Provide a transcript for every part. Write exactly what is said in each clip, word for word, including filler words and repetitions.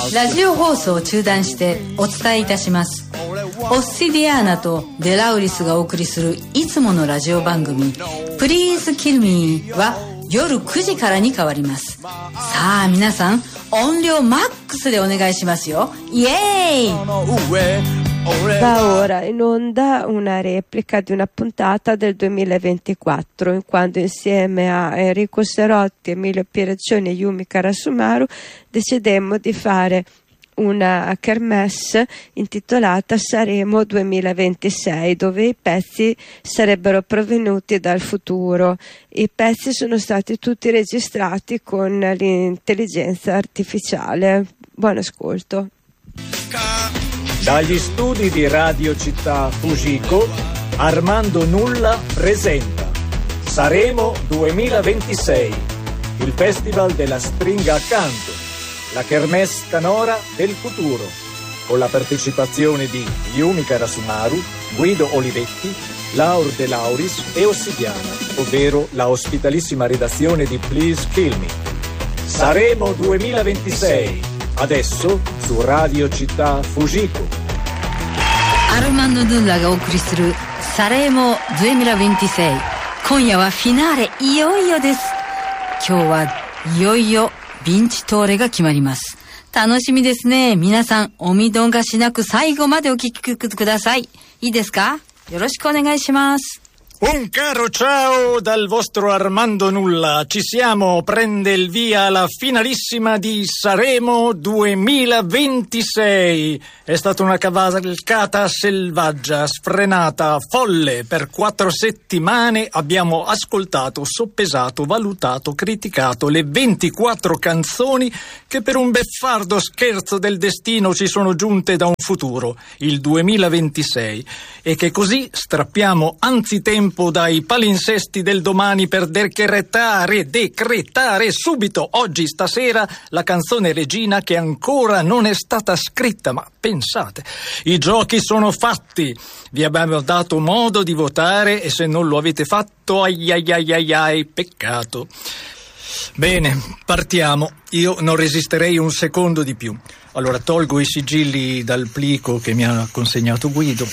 ラジオ放送を中断してお伝えいたします。オッシディアーナとデラウリスがお送りするいつものラジオ番組 Please Kill Me は夜くじからに変わります。さあ皆さん音量マックスでお願いしますよ。イエーイ。 Va ora in onda una replica di una puntata del duemilaventiquattro, in quando insieme a Enrico Serotti, Emilio Pieraccioni e Yumi Karasumaru decidemmo di fare una kermesse intitolata Saremo duemilaventisei, dove i pezzi sarebbero provenuti dal futuro. I pezzi sono stati tutti registrati con l'intelligenza artificiale. Buon ascolto. Dagli studi di Radio Città Fujiko, Armando Nulla presenta Saremo duemilaventisei, il festival della stringa a canto, la kermesse canora del futuro, con la partecipazione di Yumi Karasumaru, Guido Olivetti, Laur De Lauris e Ossidiana, ovvero la ospitalissima redazione di Please Kill Me. Saremo duemilaventisei, adesso su Radio Città Fujiko. アルマンド・ヌンラがお送りするサレーモにせんにじゅういち。今夜はフィナーレ、いよいよです。今日はいよいよビンチトーレが決まります。楽しみですね。皆さんお見逃しなく最後までお聞きください。いいですか？よろしくお願いします。 Un caro ciao dal vostro Armando Nulla. Ci siamo, prende il via la finalissima di Saremo duemilaventisei. È stata una cavalcata selvaggia, sfrenata, folle. Per quattro settimane abbiamo ascoltato, soppesato, valutato, criticato le ventiquattro canzoni che per un beffardo scherzo del destino ci sono giunte da un futuro, il duemilaventisei, e che così strappiamo anzitempo dai palinsesti del domani per decretare, decretare subito, oggi, stasera, la canzone regina che ancora non è stata scritta. Ma pensate, i giochi sono fatti, vi abbiamo dato modo di votare e se non lo avete fatto, ai ai ai ai ai, peccato. Bene, partiamo. Io non resisterei un secondo di più. Allora tolgo i sigilli dal plico che mi ha consegnato Guido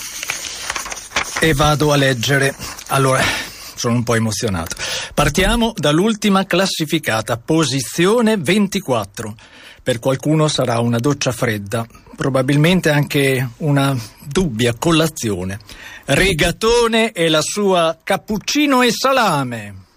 e vado a leggere. Allora, sono un po' emozionato. Partiamo dall'ultima classificata, posizione ventiquattro. Per qualcuno sarà una doccia fredda, probabilmente anche una dubbia colazione. Rigatone e la sua cappuccino e salame.